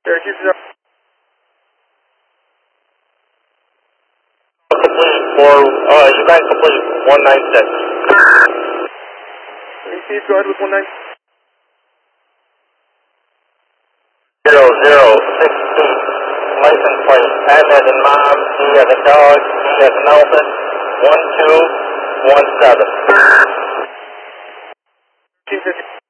Syracuse is complete for, event complete 196. Please go ahead with 19. 0016, license plate, M as in mom, D as in dog, E as in elephant, 1217. 250.